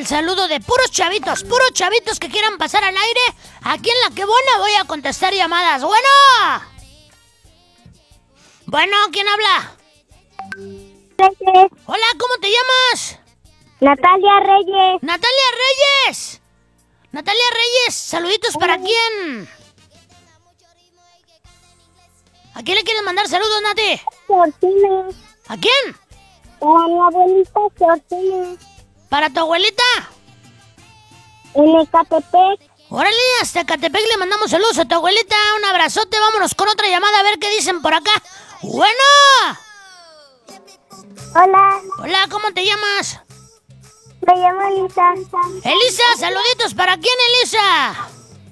el saludo de puros chavitos que quieran pasar al aire. Aquí en La Que Buena voy a contestar llamadas. Bueno, ¿quién habla? Reyes. Hola, ¿cómo te llamas? Natalia Reyes. Natalia Reyes. Natalia Reyes, saluditos para quién. ¿A quién le quieres mandar saludos, Nati? Fortuna. ¿A quién? Para mi abuelita Fortuna. ¿Para tu abuelita? En Ecatepec. Órale, hasta Ecatepec le mandamos saludos a tu abuelita. Un abrazote, vámonos con otra llamada a ver qué dicen por acá. Bueno. Hola. Hola, ¿cómo te llamas? Me llamo Elisa. Elisa, saluditos. ¿Para quién, Elisa?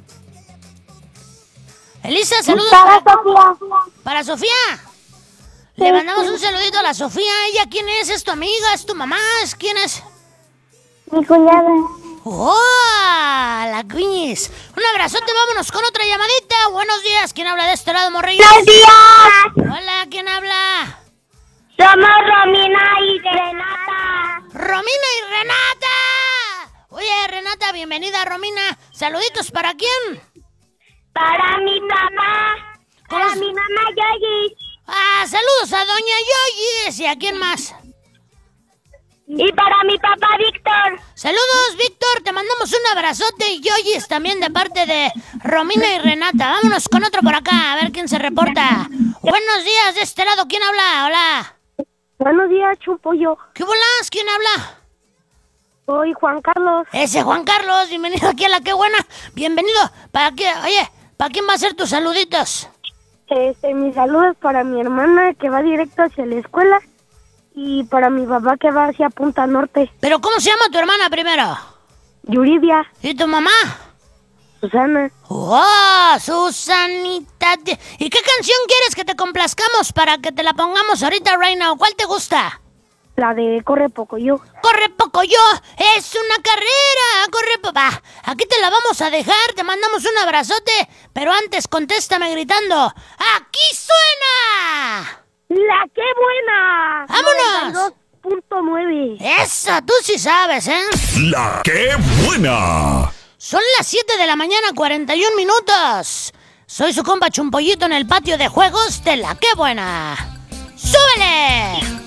Elisa, saludos Para Sofía. para Sofía. Le mandamos un saludito a la Sofía. ¿Ella quién es? ¿Es tu amiga? ¿Es tu mamá? ¿Es quién es? Mi cuñada. ¡Oh! La cuñis. Un abrazote, vámonos con otra llamadita. Buenos días. ¿Quién habla de este lado, morrillo? ¡Buenos días! Hola, ¿quién habla? Somos Romina y Renata. ¡Romina y Renata! Oye, Renata, bienvenida, Romina. Saluditos, ¿para quién? Para mi papá. Para mi mamá Yoyi. Ah, saludos a doña Yoyis. ¿Y a quién más? Y para mi papá Víctor. Saludos, Víctor. Te mandamos un abrazote y Yoyis también de parte de Romina y Renata. Vámonos con otro por acá, a ver quién se reporta. Buenos días, de este lado, ¿quién habla? Hola. Buenos días, Chupollo. ¿Qué bolas? ¿Quién habla? Soy Juan Carlos. Ese Juan Carlos, bienvenido aquí a La Que Buena. Bienvenido. ¿Para qué? Oye, ¿para quién va a ser tus saluditos? Mis saludos para mi hermana que va directo hacia la escuela y para mi papá que va hacia Punta Norte. ¿Pero cómo se llama tu hermana primero? Yuridia. ¿Y tu mamá? Susana. ¡Oh, Susanita! ¿Y qué canción quieres que te complazcamos para que te la pongamos ahorita, right now? ¿Cuál te gusta? La de Corre Pocoyo. ¡Corre Pocoyo! ¡Es una carrera! ¡Corre papá! Aquí te la vamos a dejar, te mandamos un abrazote, pero antes contéstame gritando ¡aquí suena! ¡La Que Buena! ¡Vámonos! 92.9. ¡Eso! Tú sí sabes, ¿eh? La Que Buena. Son las 7 de la mañana, 41 minutos. Soy su compa Chumpollito en el patio de juegos de La Que Buena. ¡Súbele!